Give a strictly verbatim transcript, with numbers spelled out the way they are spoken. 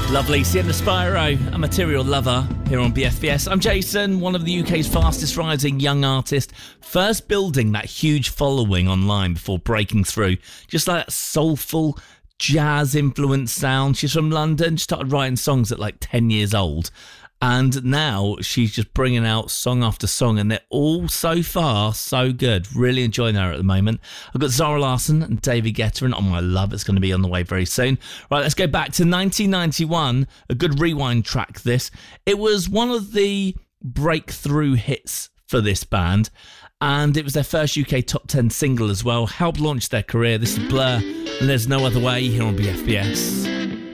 Lovely. Sienna Spyro, a material lover here on B F B S. I'm Jason, one of the U K's fastest rising young artists, first building that huge following online before breaking through. Just like that soulful, jazz-influenced sound. She's from London, she started writing songs at like ten years old. And now she's just bringing out song after song, and they're all so far so good. Really enjoying her at the moment. I've got Zara Larsson and David Guetta and On My Love. It's going to be on the way very soon. Right, let's go back to nineteen ninety-one. A good rewind track, this. It was one of the breakthrough hits for this band, and it was their first U K top ten single as well. Helped launch their career. This is Blur, and There's No Other Way here on B F B S.